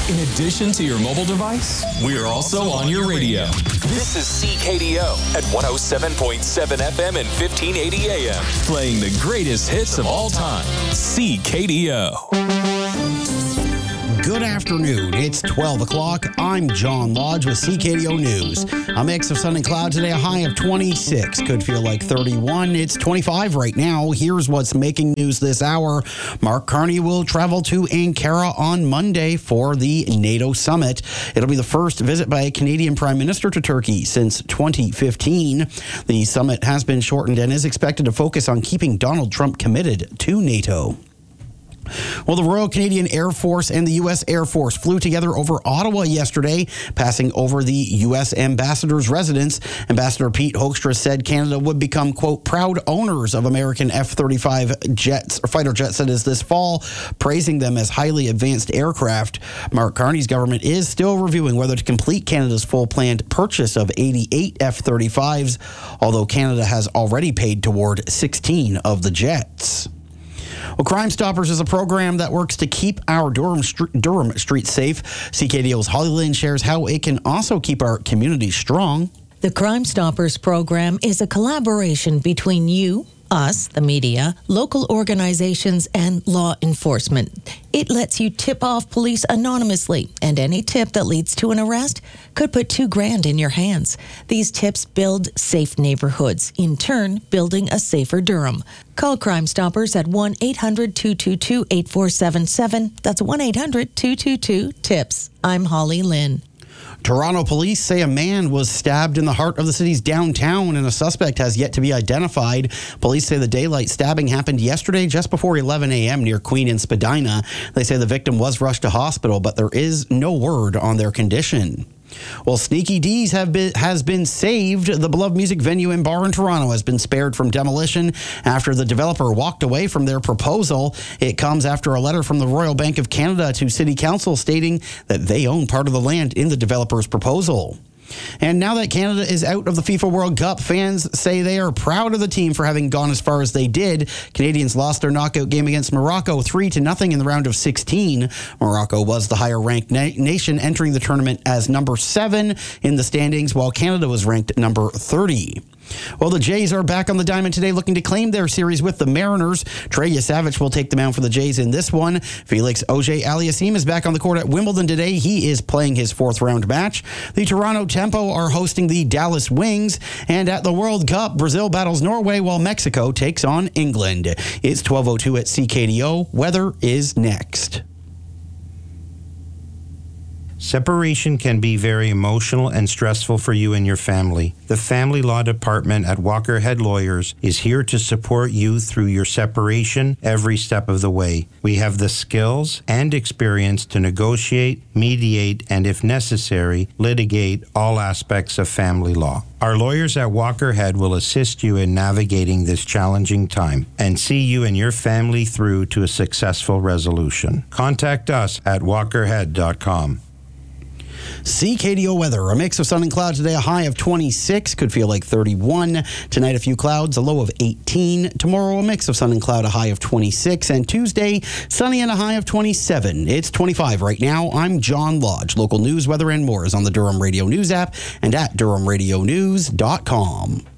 In addition to your mobile device, we're also on your radio. This is CKDO at 107.7 FM and 1580 AM. Playing the greatest hits of all time. CKDO. Good afternoon. It's 12 o'clock. I'm John Lodge with CKDO News. A mix of sun and cloud today, a high of 26. Could feel like 31. It's 25 right now. Here's what's making news this hour. Mark Carney will travel to Ankara on Monday for the NATO summit. It'll be the first visit by a Canadian Prime Minister to Turkey since 2015. The summit has been shortened and is expected to focus on keeping Donald Trump committed to NATO. Well, the Royal Canadian Air Force and the U.S. Air Force flew together over Ottawa yesterday, passing over the U.S. ambassador's residence. Ambassador Pete Hoekstra said Canada would become, quote, proud owners of American F-35 jets, or fighter jets, that is, this fall, praising them as highly advanced aircraft. Mark Carney's government is still reviewing whether to complete Canada's full planned purchase of 88 F-35s, although Canada has already paid toward 16 of the jets. Well, Crime Stoppers is a program that works to keep our Durham streets safe. CKDO's Holly Lynn shares how it can also keep our community strong. The Crime Stoppers program is a collaboration between you, us, the media, local organizations, and law enforcement. It lets you tip off police anonymously, and any tip that leads to an arrest could put $2,000 in your hands. These tips build safe neighborhoods, in turn building a safer Durham. Call Crime Stoppers at 1-800-222-8477. That's 1-800-222-TIPS. I'm Holly Lynn. Toronto police say a man was stabbed in the heart of the city's downtown and a suspect has yet to be identified. Police say the daylight stabbing happened yesterday just before 11 a.m. near Queen and Spadina. They say the victim was rushed to hospital, but there is no word on their condition. Well, Sneaky D's has been saved. The beloved music venue and bar in Toronto has been spared from demolition after the developer walked away from their proposal. It comes after a letter from the Royal Bank of Canada to City Council stating that they own part of the land in the developer's proposal. And now that Canada is out of the FIFA World Cup, fans say they are proud of the team for having gone as far as they did. Canadians lost their knockout game against Morocco 3-0 in the round of 16. Morocco was the higher-ranked nation, entering the tournament as number 7 in the standings, while Canada was ranked number 30. Well, the Jays are back on the diamond today looking to claim their series with the Mariners. Trey Yasavich will take the mound for the Jays in this one. Felix Auger-Aliassime is back on the court at Wimbledon today. He is playing his 4th-round match. The Toronto Tempo are hosting the Dallas Wings. And at the World Cup, Brazil battles Norway while Mexico takes on England. It's 12:02 at CKDO. Weather is next. Separation can be very emotional and stressful for you and your family. The Family Law Department at Walker Head Lawyers is here to support you through your separation every step of the way. We have the skills and experience to negotiate, mediate, and if necessary, litigate all aspects of family law. Our lawyers at Walker Head will assist you in navigating this challenging time and see you and your family through to a successful resolution. Contact us at walkerhead.com. CKDO weather, a mix of sun and clouds today, a high of 26, could feel like 31. Tonight, a few clouds, a low of 18. Tomorrow, a mix of sun and cloud, a high of 26. And Tuesday, sunny and a high of 27. It's 25 right now. I'm John Lodge. Local news, weather, and more is on the Durham Radio News app and at DurhamRadioNews.com.